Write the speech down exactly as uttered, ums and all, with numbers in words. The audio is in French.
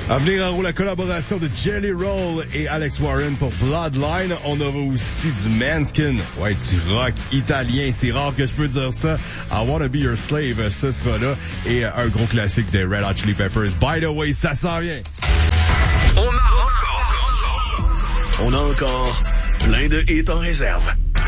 À venir en haut, la collaboration de Jelly Roll et Alex Warren pour Bloodline. On aura aussi du Manskin. Ouais, du rock italien. C'est rare que je peux dire ça. I Wanna Be Your Slave, ce sera là. Et un gros classique des Red Hot Chili Peppers. By the way, ça s'en vient. On a encore... On a encore plein de hits en réserve.